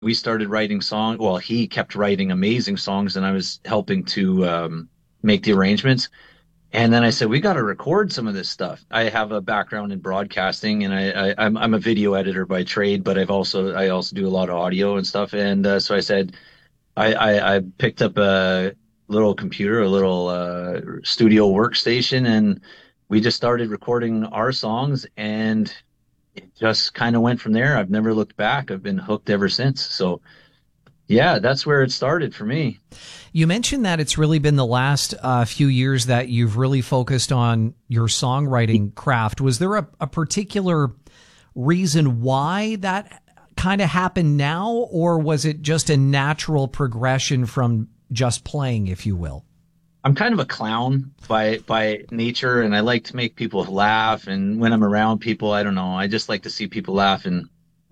We started writing songs. Well, he kept writing amazing songs, and I was helping to make the arrangements. And then I said, we got to record some of this stuff. I have a background in broadcasting, and I'm a video editor by trade, but I also do a lot of audio and stuff. And so I said, I picked up a little computer, a little studio workstation, and we just started recording our songs, and it just kind of went from there. I've never looked back. I've been hooked ever since. So yeah, that's where it started for me. You mentioned that it's really been the last few years that you've really focused on your songwriting craft. Was there a particular reason why that kind of happened now, or was it just a natural progression from just playing, if you will? I'm kind of a clown by nature, and I like to make people laugh. And when I'm around people, I don't know, I just like to see people laugh. And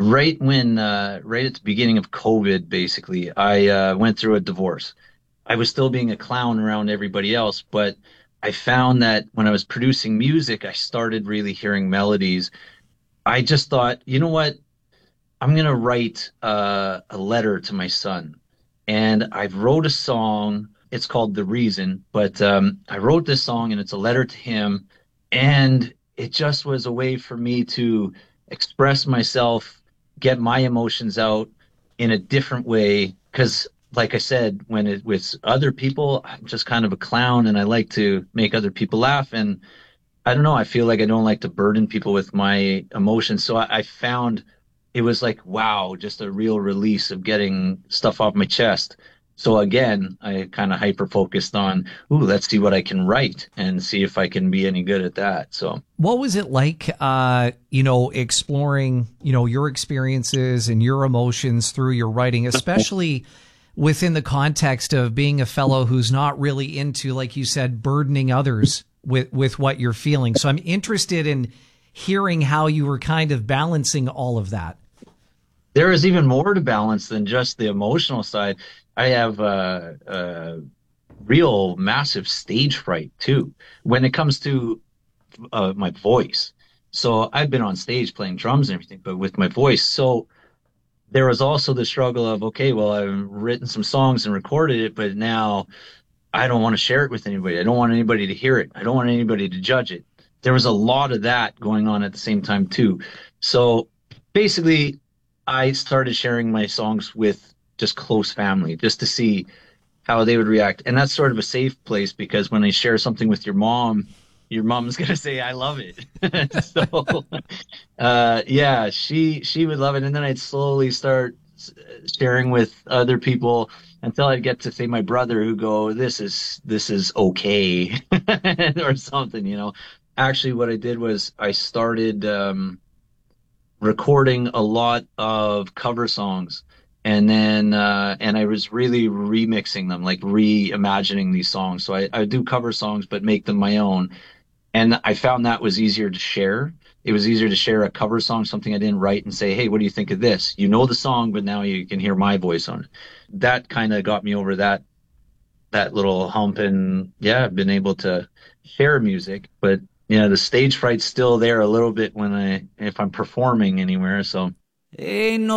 right at the beginning of COVID, basically, I went through a divorce. I was still being a clown around everybody else, but I found that when I was producing music, I started really hearing melodies. I just thought, you know what? I'm gonna write a letter to my son, and I wrote a song. It's called The Reason, but I wrote this song, and it's a letter to him, and it just was a way for me to express myself, get my emotions out in a different way. Because, like I said, when it with other people, I'm just kind of a clown, and I like to make other people laugh. And I don't know, I feel like I don't like to burden people with my emotions. So I found it was like, wow, just a real release of getting stuff off my chest. So again, I kind of hyper focused on, ooh, let's see what I can write and see if I can be any good at that. So What was it like, exploring, your experiences and your emotions through your writing, especially within the context of being a fellow who's not really into, like you said, burdening others with what you're feeling. So I'm interested in hearing how you were kind of balancing all of that. there is even more to balance than just the emotional side. I have a real massive stage fright too when it comes to my voice. So I've been on stage playing drums and everything, but with my voice. So there was also the struggle of, okay, well, I've written some songs and recorded it, but now I don't want to share it with anybody. I don't want anybody to hear it. I don't want anybody to judge it. There was a lot of that going on at the same time too. So basically, I started sharing my songs with just close family just to see how they would react. And that's sort of a safe place because when I share something with your mom's gonna say, I love it. So yeah, she would love it. And then I'd slowly start sharing with other people until I'd get to say my brother who go, this is okay or something. Actually, what I did was I started recording a lot of cover songs, and I was really remixing them, like reimagining these songs. So I do cover songs but make them my own, and I found that was easier to share. It was easier to share a cover song, something I didn't write, and say, hey, what do you think of this? You know the song, but now you can hear my voice on it. That kind of got me over that little hump, and yeah, I've been able to share music. But the stage fright's still there a little bit when I if I'm performing anywhere. So Ain't no